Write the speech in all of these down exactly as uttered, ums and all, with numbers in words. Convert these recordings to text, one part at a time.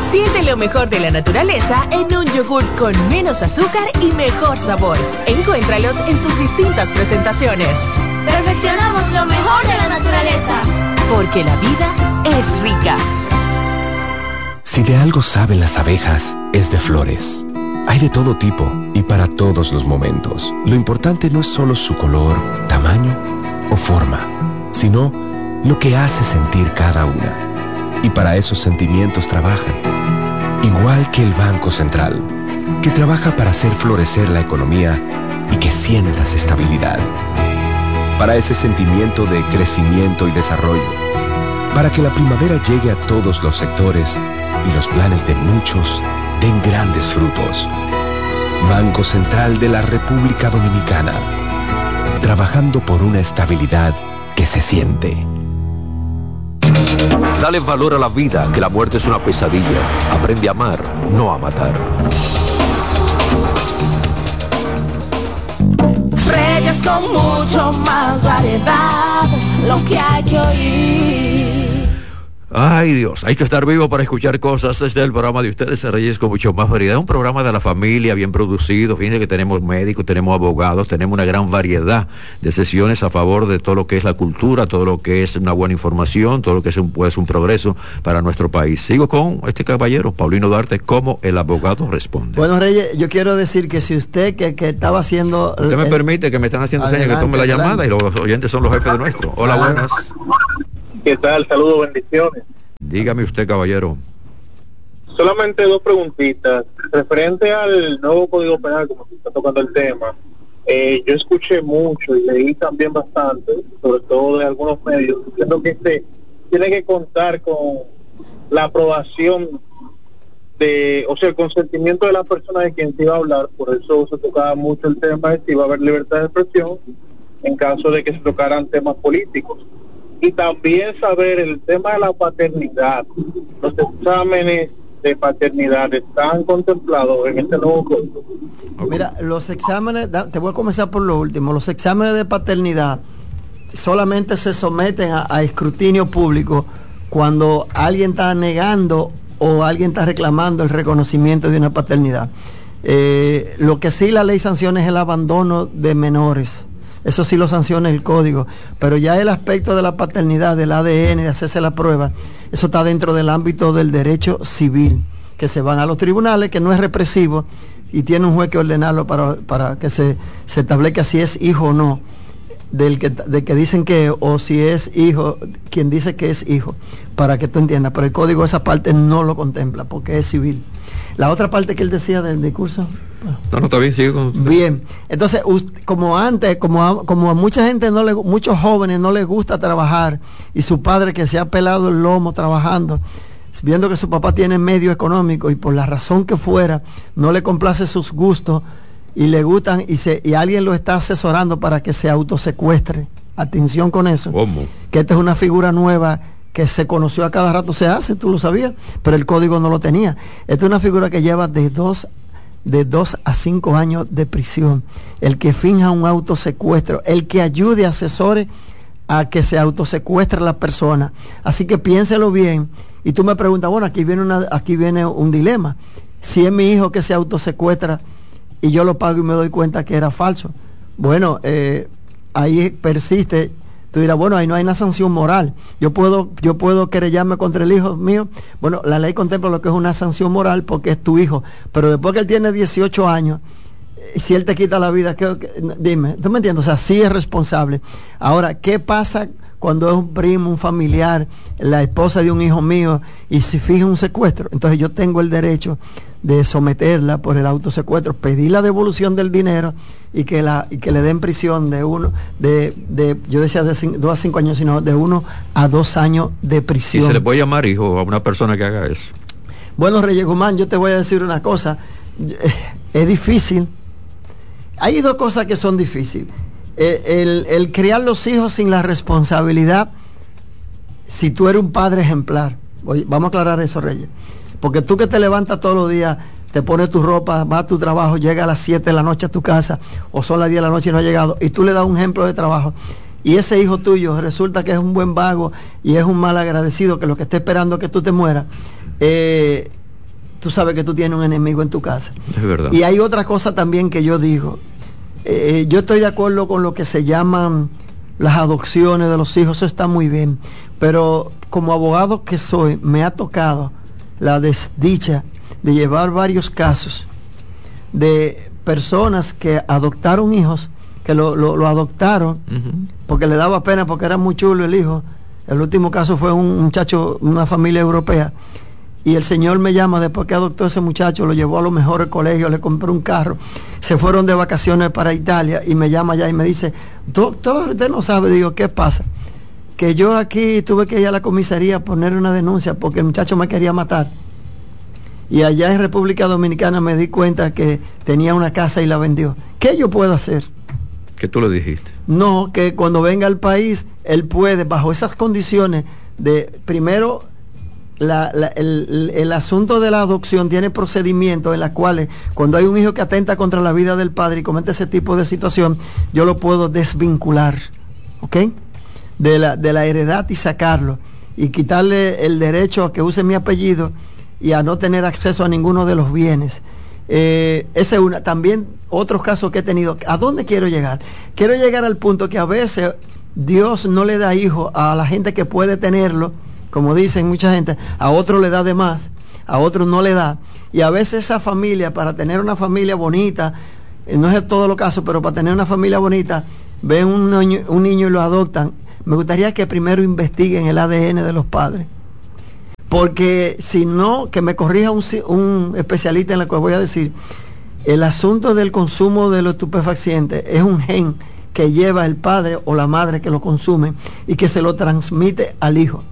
Siente lo mejor de la naturaleza en un yogur con menos azúcar y mejor sabor. Encuéntralos en sus distintas presentaciones. Perfeccionamos lo mejor de la naturaleza. Porque la vida es rica. Si de algo saben las abejas, es de flores. Hay de todo tipo y para todos los momentos. Lo importante no es solo su color, tamaño o forma, sino lo que hace sentir cada una. Y para esos sentimientos trabajan. Igual que el Banco Central, que trabaja para hacer florecer la economía y que sientas estabilidad. Para ese sentimiento de crecimiento y desarrollo. Para que la primavera llegue a todos los sectores y los planes de muchos den grandes frutos. Banco Central de la República Dominicana. Trabajando por una estabilidad que se siente. Dale valor a la vida, que la muerte es una pesadilla. Aprende a amar, no a matar. Reyes con mucho más variedad, lo que hay que oír. Ay, Dios, hay que estar vivo para escuchar cosas. Este es el programa de ustedes, Reyes con mucho más variedad. Un programa de la familia, bien producido. Fíjense que tenemos médicos, tenemos abogados, tenemos una gran variedad de sesiones a favor de todo lo que es la cultura, todo lo que es una buena información, todo lo que es un, pues, un progreso para nuestro país. Sigo con este caballero, Paulino Duarte, como el abogado responde. Bueno, Reyes, yo quiero decir que si usted que, que estaba haciendo... Usted me el, permite que me están haciendo señas que tome la adelante. Llamada y los oyentes son los jefes de nuestro. Hola, adelante. Buenas. ¿Qué tal? Saludos, bendiciones. Dígame usted, caballero. Solamente dos preguntitas. Referente al nuevo Código Penal, como se está tocando el tema, eh, yo escuché mucho y leí también bastante, sobre todo de algunos medios, diciendo que este tiene que contar con la aprobación de, o sea, el consentimiento de la persona de quien se iba a hablar. Por eso se tocaba mucho el tema de si iba a haber libertad de expresión en caso de que se tocaran temas políticos. Y también saber el tema de la paternidad. Los exámenes de paternidad están contemplados en este nuevo código. Mira, los exámenes, te voy a comenzar por lo último. Los exámenes de paternidad solamente se someten a, a escrutinio público cuando alguien está negando o alguien está reclamando el reconocimiento de una paternidad. Eh, lo que sí la ley sanciona es el abandono de menores. Eso sí lo sanciona el código, pero ya el aspecto de la paternidad, del A D N, de hacerse la prueba, eso está dentro del ámbito del derecho civil, que se van a los tribunales, que no es represivo, y tiene un juez que ordenarlo para, para que se, se establezca si es hijo o no, del que, de que dicen que, o si es hijo, quien dice que es hijo, para que tú entiendas, pero el código esa parte no lo contempla, porque es civil. La otra parte que él decía del discurso... No, no, está bien, sigue con usted. Bien, entonces, como antes, como a, como a mucha gente, no le, muchos jóvenes no les gusta trabajar, y su padre que se ha pelado el lomo trabajando, viendo que su papá tiene medio económico y por la razón que fuera, no le complace sus gustos, y le gustan, y, se, y alguien lo está asesorando para que se autosecuestre. Atención con eso. ¿Cómo? Que esta es una figura nueva que se conoció a cada rato, se hace, tú lo sabías, pero el código no lo tenía. Esta es una figura que lleva de dos de dos a cinco años de prisión, el que finja un autosecuestro, el que ayude, asesore a que se autosecuestre la persona. Así que piénselo bien, y tú me preguntas, bueno, aquí viene una, aquí viene un dilema. Si es mi hijo que se autosecuestra y yo lo pago y me doy cuenta que era falso, bueno, eh, ahí persiste. Tú dirás, bueno, ahí no hay una sanción moral. Yo puedo, yo puedo querellarme contra el hijo mío. Bueno, la ley contempla lo que es una sanción moral porque es tu hijo. Pero después que él tiene dieciocho años, si él te quita la vida, ¿qué, qué, dime, ¿tú me entiendes? O sea, sí es responsable. Ahora, ¿qué pasa cuando es un primo, un familiar, la esposa de un hijo mío, y si fija un secuestro? Entonces yo tengo el derecho de someterla por el autosecuestro, pedir la devolución del dinero y que la y que le den prisión de uno, de, de yo decía de cinco, dos a cinco años, sino de uno a dos años de prisión. ¿Y se le puede llamar hijo a una persona que haga eso? Bueno, Reyes Guzmán, yo te voy a decir una cosa, es difícil. Hay dos cosas que son difíciles. El, el, el criar los hijos sin la responsabilidad, si tú eres un padre ejemplar. Oye, vamos a aclarar eso, Reyes. Porque tú que te levantas todos los días, te pones tu ropa, vas a tu trabajo, llega a las siete de la noche a tu casa, o son las diez de la noche y no ha llegado, y tú le das un ejemplo de trabajo, y ese hijo tuyo resulta que es un buen vago y es un mal agradecido, que lo que está esperando es que tú te mueras, eh, tú sabes que tú tienes un enemigo en tu casa. Es verdad. Y hay otra cosa también que yo digo. Eh, yo estoy de acuerdo con lo que se llaman las adopciones de los hijos, eso está muy bien. Pero como abogado que soy, me ha tocado la desdicha de llevar varios casos de personas que adoptaron hijos, que lo, lo, lo adoptaron uh-huh. porque le daba pena, porque era muy chulo el hijo. El último caso fue un muchacho, una familia europea, y el señor me llama después que adoptó a ese muchacho, lo llevó a los mejores colegios, le compró un carro, se fueron de vacaciones para Italia, y me llama ya y me dice, doctor, usted no sabe. Digo, ¿qué pasa? Que yo aquí tuve que ir a la comisaría a poner una denuncia porque el muchacho me quería matar. Y allá en República Dominicana me di cuenta que tenía una casa y la vendió. ¿Qué yo puedo hacer? ¿Qué tú le dijiste? No, que cuando venga al país, él puede, bajo esas condiciones de, primero, la, la, el, el asunto de la adopción tiene procedimientos en los cuales, cuando hay un hijo que atenta contra la vida del padre y comete ese tipo de situación, yo lo puedo desvincular, ¿ok? De la, de la heredad y sacarlo, y quitarle el derecho a que use mi apellido y a no tener acceso a ninguno de los bienes. Eh, ese es una. También otros casos que he tenido. ¿A dónde quiero llegar? Quiero llegar al punto que a veces Dios no le da hijo a la gente que puede tenerlo, como dicen mucha gente, a otro le da de más, a otro no le da, y a veces esa familia, para tener una familia bonita, eh, no es todo lo caso, pero para tener una familia bonita, ven un niño, un niño y lo adoptan. Me gustaría que primero investiguen el A D N de los padres, porque si no, que me corrija un, un especialista en lo que voy a decir, el asunto del consumo de los estupefacientes es un gen que lleva el padre o la madre que lo consume y que se lo transmite al hijo.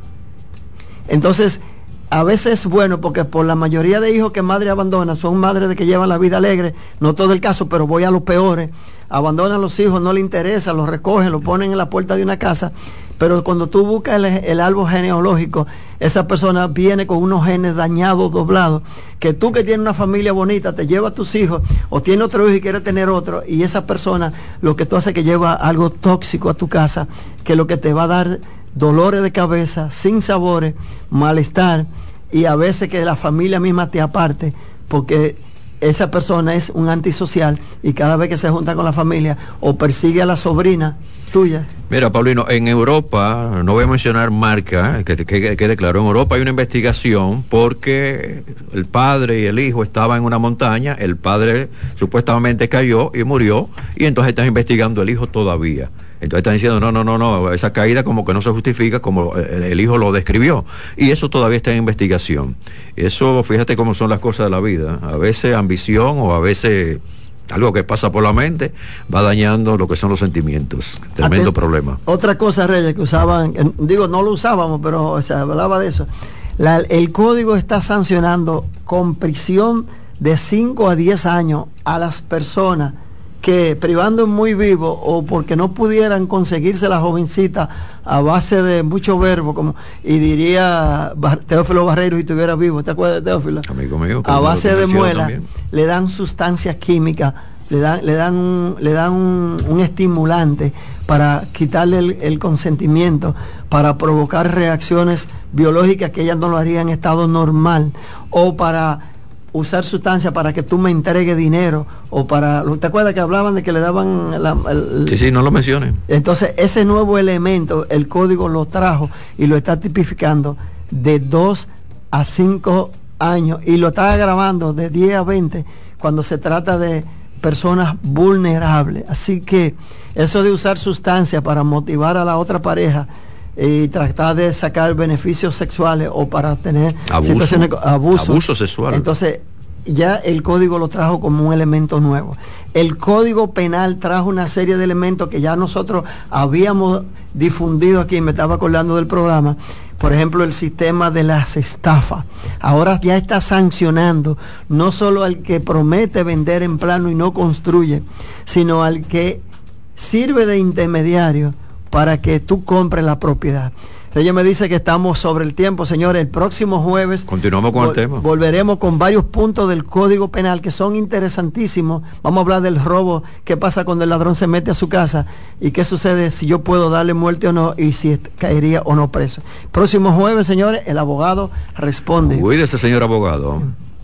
Entonces, a veces es bueno, porque por la mayoría de hijos que madre abandona son madres de que llevan la vida alegre, no todo el caso, pero voy a los peores, abandonan a los hijos, no le interesa, los recogen, los ponen en la puerta de una casa, pero cuando tú buscas el, el árbol genealógico, esa persona viene con unos genes dañados, doblados, que tú que tienes una familia bonita, te llevas a tus hijos, o tienes otro hijo y quieres tener otro, y esa persona lo que tú haces es que lleva algo tóxico a tu casa, que lo que te va a dar dolores de cabeza, sin sabores, malestar, y a veces que la familia misma te aparte, porque esa persona es un antisocial y cada vez que se junta con la familia o persigue a la sobrina tuya. Mira, Paulino, en Europa, no voy a mencionar marca, que, que, que quede claro, en Europa hay una investigación porque el padre y el hijo estaban en una montaña, el padre supuestamente cayó y murió, y entonces están investigando el hijo todavía. Entonces están diciendo, no, no, no, no, esa caída como que no se justifica como el, el hijo lo describió. Y eso todavía está en investigación. Eso, fíjate cómo son las cosas de la vida. A veces ambición o a veces algo que pasa por la mente va dañando lo que son los sentimientos. Tremendo Atent- problema. Otra cosa, Reyes, que usaban, digo, no lo usábamos, pero se hablaba de eso. La, el código está sancionando con prisión de cinco a diez años a las personas que, privando muy vivo o porque no pudieran conseguirse la jovencita a base de mucho verbo, como y diría Teófilo Barreiro si estuviera vivo, ¿te acuerdas de Teófilo? Amigo mío, a base de muela, le dan sustancias químicas, le dan, le dan, un, le dan un, un estimulante para quitarle el, el consentimiento, para provocar reacciones biológicas que ellas no lo harían en estado normal, o para usar sustancias para que tú me entregues dinero, o para, ¿te acuerdas que hablaban de que le daban la, el, sí, sí, no lo menciones? Entonces ese nuevo elemento el código lo trajo y lo está tipificando de dos a cinco años y lo está agravando de diez a veinte cuando se trata de personas vulnerables. Así que eso de usar sustancias para motivar a la otra pareja y tratar de sacar beneficios sexuales o para tener abuso, situaciones abuso, abuso sexual. Entonces ya el código lo trajo como un elemento nuevo. El código penal trajo una serie de elementos que ya nosotros habíamos difundido aquí, me estaba acordando del programa. Por ejemplo, el sistema de las estafas. Ahora ya está sancionando no solo al que promete vender en plano y no construye, sino al que sirve de intermediario para que tú compres la propiedad. Reyes me dice que estamos sobre el tiempo, señores. El próximo jueves continuamos con vol- el tema. Volveremos con varios puntos del Código Penal que son interesantísimos. Vamos a hablar del robo, qué pasa cuando el ladrón se mete a su casa y qué sucede si yo puedo darle muerte o no y si caería o no preso. Próximo jueves, señores, el abogado responde. Cuídese, señor abogado.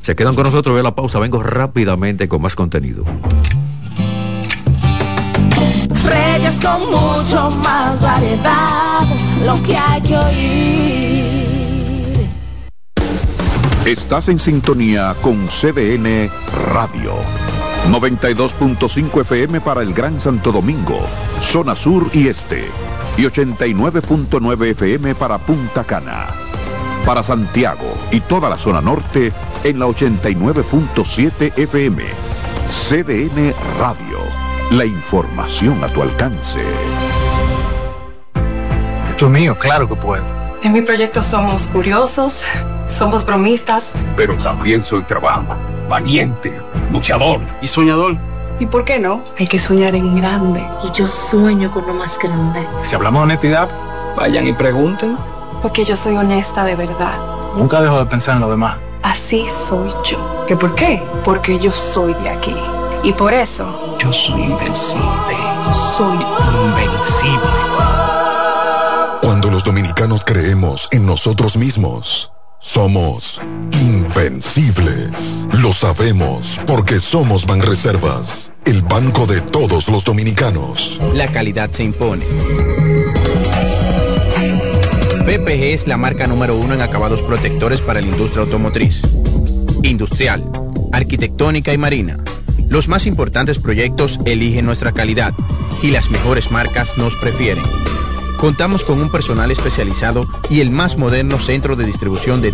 Se quedan con nosotros, voy a la pausa, vengo rápidamente con más contenido. Reyes con mucho más variedad, lo que hay que oír. Estás en sintonía con C D N Radio. noventa y dos punto cinco F M para el Gran Santo Domingo, zona sur y este. Y ochenta y nueve punto nueve F M para Punta Cana. Para Santiago y toda la zona norte en la ochenta y nueve punto siete F M. C D N Radio. La información a tu alcance. Esto es mío, claro que puedo. En mi proyecto somos curiosos, somos bromistas. Pero también soy trabajo, valiente, luchador y soñador. ¿Y por qué no? Hay que soñar en grande. Y yo sueño con lo más grande. Si hablamos de honestidad, vayan y pregunten. Porque yo soy honesta de verdad. Nunca dejo de pensar en lo demás. Así soy yo. ¿Qué por qué? Porque yo soy de aquí. Y por eso... yo soy invencible. Soy invencible. Cuando los dominicanos creemos en nosotros mismos, somos invencibles. Lo sabemos porque somos Banreservas, el banco de todos los dominicanos. La calidad se impone. P P G es la marca número uno en acabados protectores para la industria automotriz, industrial, arquitectónica y marina. Los más importantes proyectos eligen nuestra calidad y las mejores marcas nos prefieren. Contamos con un personal especializado y el más moderno centro de distribución de